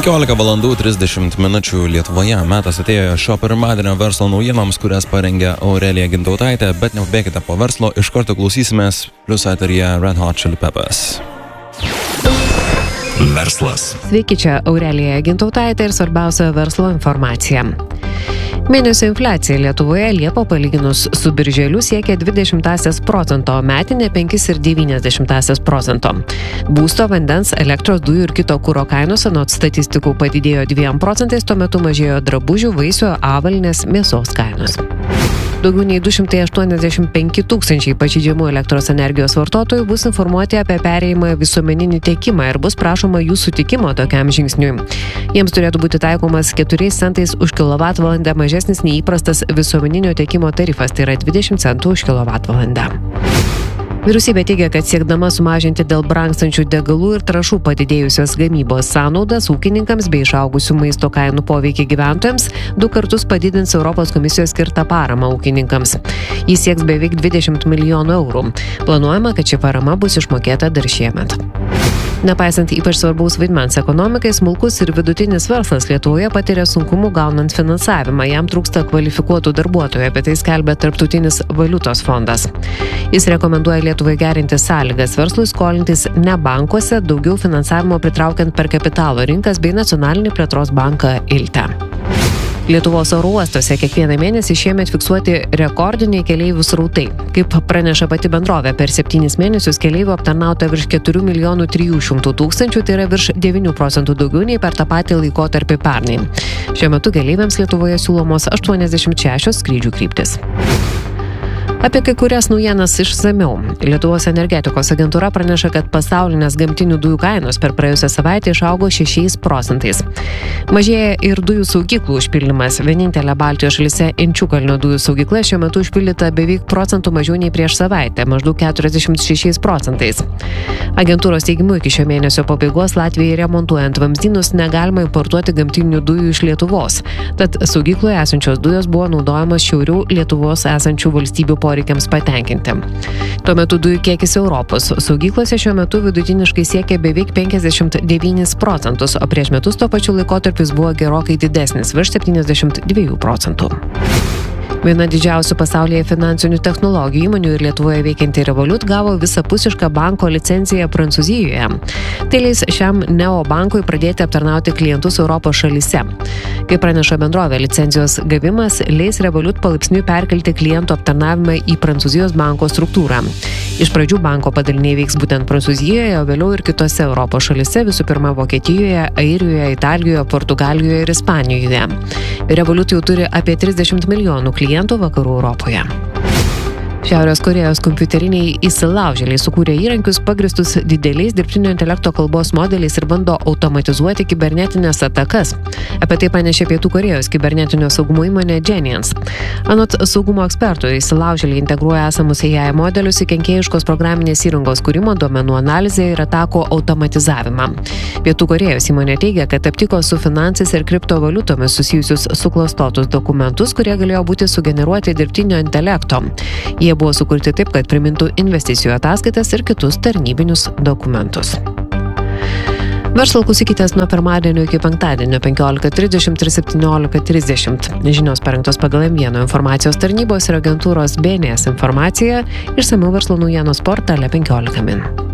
15:30 Lietuvoje. Metas atėjo šio pirmadienio verslo naujienoms, kurias parengė Aurelija Gintautaitė, bet neužbėkite po verslo, iš karto klausysimės plius eteryje Red Hot Chili Peppers. Verslas. Sveiki, čia Aurelija Gintautaitė ir svarbiausia verslo informacija. Mėnesio infliacija Lietuvoje Liepą palyginus su birželiu siekia 0,20%, metinė 5,9%. Būsto, vandens, elektros, dujų ir kito kuro kainos anot statistikų padidėjo 2%, tuo metu mažėjo drabužių, vaisių, avalynės, mėsos kainos. Daugiau nei 285 tūkstančiai pažeidžiamų elektros energijos vartotojų bus informuoti apie perėjimą visuomeninį tiekimą ir bus prašoma jų sutikimo tokiam žingsniui. Jiems turėtų būti taikomas 4 centais už kilovatvalandę mažesnis nei įprastas visuomeninio tiekimo tarifas, tai yra 20 centų už kilovatvalandę. Vyriausybė teigia, kad siekdama sumažinti dėl brangstančių degalų ir trąšų padidėjusios gamybos sąnaudas ūkininkams bei išaugusių maisto kainų poveikį gyventojams 2 kartus padidins Europos komisijos skirtą paramą ūkininkams. Jis sieks beveik 20 milijonų eurų. Planuojama, kad ši parama bus išmokėta dar šiemet. Nepaisant ypač svarbaus vaidmens ekonomikai, smulkus ir vidutinis verslas Lietuvoje patiria sunkumų gaunant finansavimą. Jam trūksta kvalifikuotų darbuotojų, apie tai skelbia Tarptautinis valiutos fondas. Jis rekomenduoja Lietuvai gerinti sąlygas verslui skolintis ne bankuose, daugiau finansavimo pritraukiant per kapitalo rinkas bei Nacionalinį plėtros banką ILTE. Lietuvos oro uostuose kiekvieną mėnesį šiemet fiksuoti rekordiniai keleivių srautai. Kaip praneša pati bendrovė, per 7 mėnesius keleivių aptarnauta virš 4 300 000, tai yra virš 9% daugiau nei per tą patį laikotarpį pernai. Šiuo metu keleiviams Lietuvoje siūlomos 86 skrydžių kryptis. Apie kai kurias naujienas išsamiau. Lietuvos energetikos agentūra praneša, kad pasaulinės gamtinių dujų kainos per praėjusią savaitę išaugo 6%. Mažėja ir dujų saugyklų užpildymas. Vienintelė Baltijos šalyse Inčiukalnio dujų saugykla šiuo metu užpildyta beveik procentų mažiau nei prieš savaitę, maždaug 46%. Agentūros teigimu, iki šio mėnesio pabaigos Latvijai remontuojant vamzdynus negalima importuoti gamtinių dujų iš Lietuvos. Tad saugykloje esančios dujos buvo naudojamos šiauriau Lietuvos esančių valstybių poreikiams patenkinti. Tuo metu dujų kiekis Europos saugyklose šiuo metu vidutiniškai siekia beveik 59%, o prieš metus tuo pačiu laikotarpis buvo gerokai didesnis, virš 72%. Viena didžiausių pasaulyje finansinių technologijų įmonių ir Lietuvoje veikianti Revolut gavo visapusišką banko licenciją Prancūzijoje. Tai leis šiam neobankui pradėti aptarnauti klientus Europos šalyse. Kaip praneša bendrovė, licencijos gavimas leis Revolut palaipsniui perkelti klientų aptarnavimą į Prancūzijos banko struktūrą. Iš pradžių banko padaliniai veiks būtent Prancūzijoje, o vėliau ir kitose Europos šalyse, visų pirma Vokietijoje, Airijoje, Italijoje, Portugalijoje ir Ispanijoje. Revolut jau turi apie 30 milijonų klientų vakarų Europoje. Šiaurės Korėjos kompiuteriniai įsilaužėliai sukūrė įrankius pagristus dideliais dirbtinio intelekto kalbos modeliais ir bando automatizuoti kibernetinės atakas. Apie tai pranešė Pietų Korėjos kibernetinio saugumo įmonė Genians. Anot saugumo ekspertų, įsilaužėliai integruoja esamus AI modelius į kenkėjiškos programinės įrangos kūrimo, duomenų analizę ir atakų automatizavimą. Pietų Korėjos įmonė teigia, kad aptiko su finansais ir kriptovaliutomis susijusius suklastotus dokumentus, kurie galėjo būti sugeneruoti dirbtinio intelekto. Jie buvo sukurti taip, kad primintų investicijų ataskaitas ir kitus tarnybinius dokumentus. Verslo klausykitės nuo pirmadienio iki penktadienio 15:30 ir 17:30. Žinios parengtos pagal M1 informacijos tarnybos ir agentūros BNS informaciją, išsamiau verslo naujienos portale 15 min.